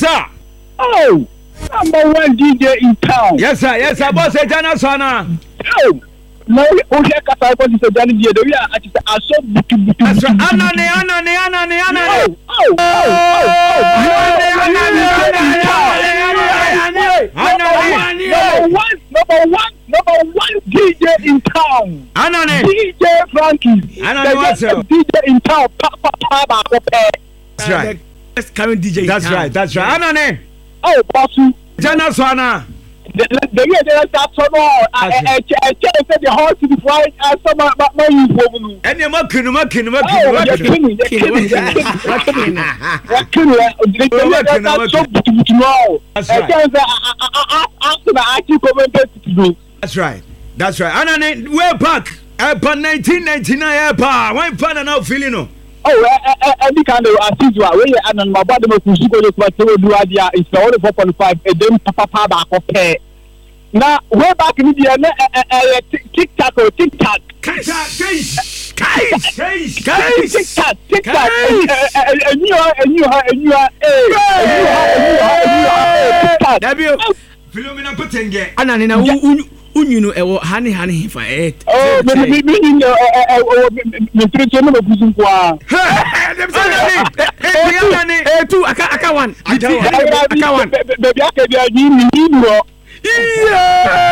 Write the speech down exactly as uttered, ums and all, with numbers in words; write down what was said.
sir. Oh, number one D J in town. Yes sir, yes sir. Boss Ejana Swana. Oh, no, okay, Kasa is a Johnny D J. I just I saw butu butu. That's right. Anani, Anani, Anani, Anani. Oh, oh, oh, oh. Number one, number one, number one D J in town. Anani. D J Frankie. Anani, what's up? D J in town. Papa, papa, papa. That's right. That's current D J. That's right. That's right. Anani. Oh, Bossu. Ejana Swana. The the way they start to know, I I I said the horse to fight as some my my you woman. And you make you make you make Oh, you you're kidding, you're kidding, you're kidding. You're kidding. That's so beautiful. That's right. After the I keep commenting to do. That's right. That's right. Anani, we're back. Airport nineteen ninety-nine airport. Why pan now feeling no? Oh, any kind of assist where and my body must be super to do idea is only four point five and then papa back okay. Now way back in the tic tac or tic tac. Tic tac, tic tac, tic tac, tic tac. And you are and you are and you are a W Philomena Potenge. Anani Unyuno ewo hani hani fa et. Oh, me me me me me treat me no busun kwa. Eh, Anani, eh two aka aka one. Aka one. Baby aka dia ni ni ni ro. Yeah.